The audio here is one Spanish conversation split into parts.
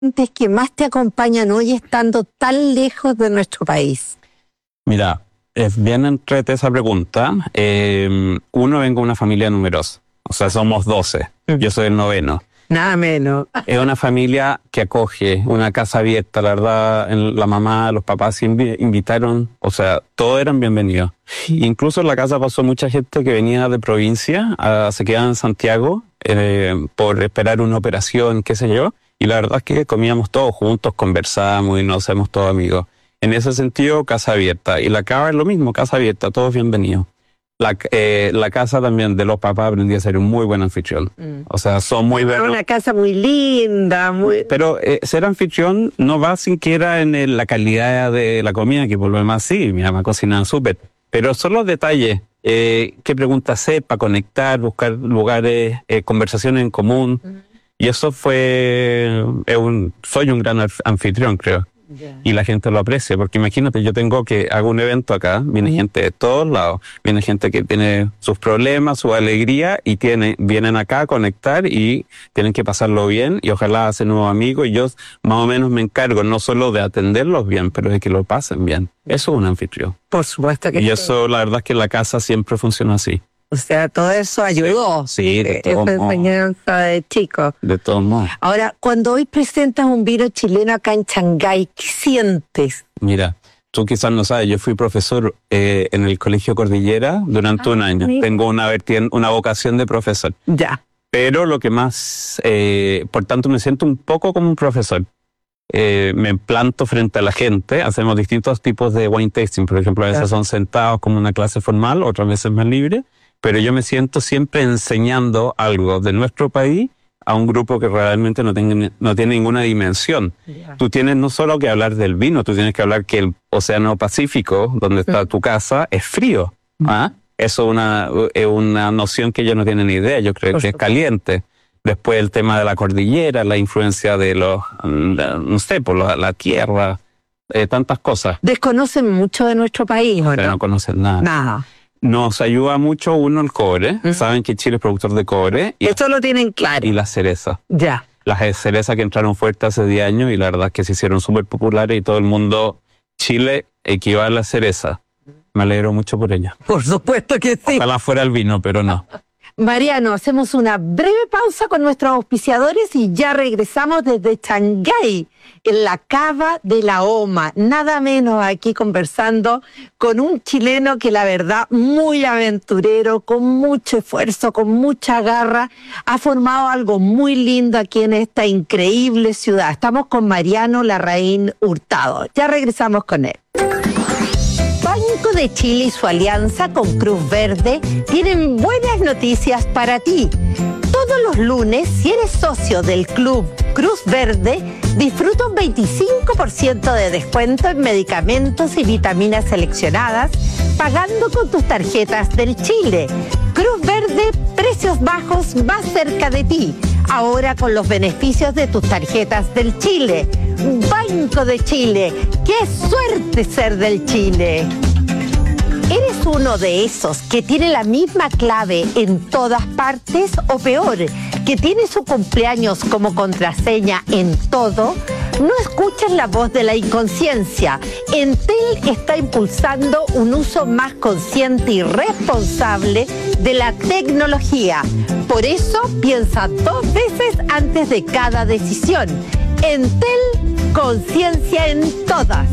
que más te acompañan hoy estando tan lejos de nuestro país? Mira, es bien entrete esa pregunta. Uno, vengo de una familia numerosa. O sea, somos 12. Yo soy el 9º. Nada menos. Es una familia que acoge, una casa abierta, la verdad. La mamá, los papás invitaron, o sea, todos eran bienvenidos. Incluso en la casa pasó mucha gente que venía de provincia, se quedaba en Santiago por esperar una operación, qué sé yo. Y la verdad es que comíamos todos juntos, conversábamos y nos hacemos todos amigos. En ese sentido, casa abierta. Y la cava es lo mismo, casa abierta, todos bienvenidos. La casa también de los papás aprendí a ser un muy buen anfitrión. O sea, son muy buenos. Una casa muy linda, muy... Pero ser anfitrión no va siquiera en la calidad de la comida, que por lo demás sí, mi mamá cocina súper. Pero son los detalles. ¿Qué preguntas hacer para conectar, buscar lugares, conversaciones en común? Y eso soy un gran anfitrión, creo. Yeah. Y la gente lo aprecia, porque imagínate, yo hago un evento acá, viene gente de todos lados, viene gente que tiene sus problemas, su alegría, y vienen acá a conectar y tienen que pasarlo bien, y ojalá hacen nuevos amigos, y yo más o menos me encargo no solo de atenderlos bien, pero de que lo pasen bien. Eso es un anfitrión. Por supuesto que sí. Y sí. Eso, la verdad es que en la casa siempre funciona así. O sea, todo eso ayudó. Sí, de todos modos. Esa enseñanza de chico. De todos modos. Ahora, cuando hoy presentas un vino chileno acá en Shanghái, ¿qué sientes? Mira, tú quizás no sabes, yo fui profesor en el Colegio Cordillera durante un año. Mira. Tengo una vocación de profesor. Ya. Pero lo que más, por tanto, me siento un poco como un profesor. Me planto frente a la gente, hacemos distintos tipos de wine tasting. Por ejemplo, a veces son sentados como una clase formal, otras veces más libre. Pero yo me siento siempre enseñando algo de nuestro país a un grupo que realmente no tiene ninguna dimensión. Yeah. Tú tienes no solo que hablar del vino, tú tienes que hablar que el Océano Pacífico, donde está tu casa, es frío. ¿Ah? Eso es una noción que ellos no tienen ni idea, yo creo que es caliente. Después el tema de la cordillera, la influencia de la tierra, tantas cosas. Desconocen mucho de nuestro país, ¿o no? No conocen nada. Nada. Nos ayuda mucho el cobre. Saben que Chile es productor de cobre. Esto lo tienen claro. Y las cerezas. Ya. Las cerezas que entraron fuerte hace 10 años y la verdad es que se hicieron súper populares y todo el mundo, Chile equivale a la cereza. Me alegro mucho por ella. Por supuesto que sí. Ojalá fuera el vino, pero no. Mariano, hacemos una breve pausa con nuestros auspiciadores y ya regresamos desde Shanghái, en la cava de la Oma. Nada menos aquí conversando con un chileno que la verdad muy aventurero, con mucho esfuerzo, con mucha garra, ha formado algo muy lindo aquí en esta increíble ciudad. Estamos con Mariano Larraín Hurtado. Ya regresamos con él. Banco de Chile y su alianza con Cruz Verde tienen buenas noticias para ti. Todos los lunes, si eres socio del Club Cruz Verde, disfruta un 25% de descuento en medicamentos y vitaminas seleccionadas, pagando con tus tarjetas del Chile. Cruz Verde, precios bajos más cerca de ti. Ahora con los beneficios de tus tarjetas del Chile. Banco de Chile, ¡qué suerte ser del Chile! ¿Eres uno de esos que tiene la misma clave en todas partes o peor, que tiene su cumpleaños como contraseña en todo? No escuches la voz de la inconsciencia. Entel está impulsando un uso más consciente y responsable de la tecnología. Por eso piensa 2 veces antes de cada decisión. Entel, conciencia en todas.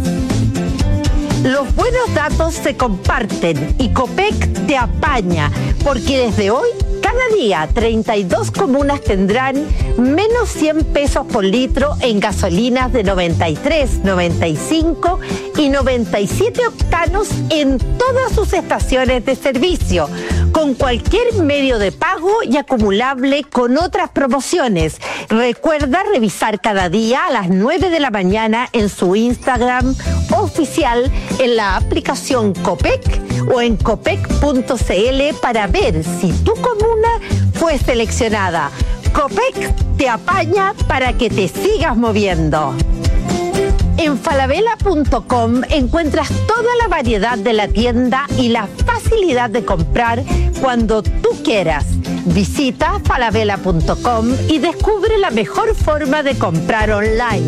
Los buenos datos se comparten y Copec te apaña, porque desde hoy, cada día, 32 comunas tendrán menos 100 pesos por litro en gasolinas de 93, 95 y 97 octanos en todas sus estaciones de servicio, con cualquier medio de pago y acumulable con otras promociones. Recuerda revisar cada día a las 9 de la mañana en su Instagram oficial, en la aplicación Copec o en copec.cl para ver si tu comuna fue seleccionada. Copec te apaña para que te sigas moviendo. En falabella.com encuentras toda la variedad de la tienda y la facilidad de comprar cuando tú quieras. Visita falabella.com y descubre la mejor forma de comprar online.